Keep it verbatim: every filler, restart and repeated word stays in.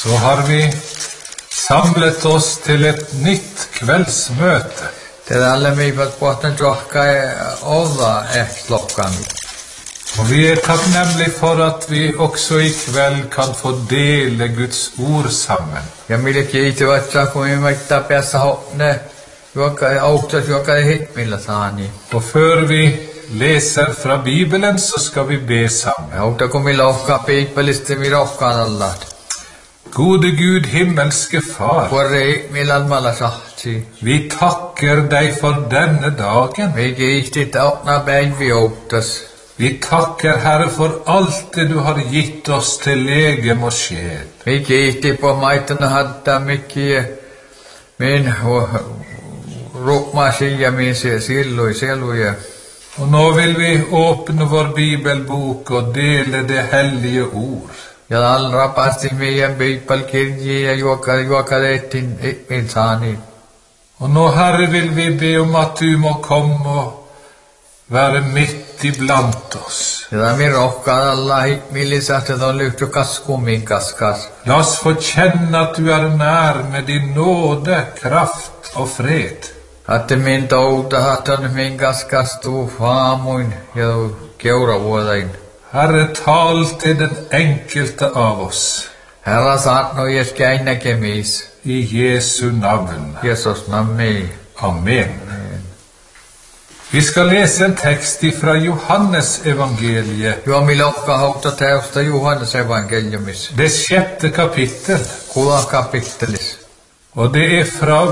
Så har vi samlet oss till ett nytt kvällsmöte. Tätä olemme puhutaan trohka olla klockan. Och vi är tacknämliga för att vi också ikväll kan få dela Guds ord samman. Ja mille kiitos, kun me maittaa päässä hokne, joka auttaa, joka ei hitmillä saani. Och för vi läser från Bibeln så ska vi be samman. Auttaa, kun me lohkaa piipalista, me rohkaan Allah. Gode Gud, himmelske far, vi tackar dig för denna dagen. Vi tackar Herre för allt det du har gett oss till legem och själ. Och nu vill vi öppna vår bibelbok och dela det heliga ord. Ja allra pasti meidän bibelkirje joka joka leettiin insani. Och nu Herre vill vi be om att du må komma och vara mitt ibland oss. Ja me rohkaan Allah millisahte on lyhty kaskumin kaskas. Låt oss få känna att du är när med din nåde, kraft och fred. Att min touta hatan min kaskas tu faamuin ja keuravuodain. Herre, tal till den enkelte av oss. Herra saat no jes käinäkemis. I Jesu namn. Jesus namn. Amen. Vi ska läsa en text ifrån Johannes evangeliet. Jo milokka hautta teosta Johannes evangeliumis. Det sjätte kapitel. Kuudes kapittelis. Och det är från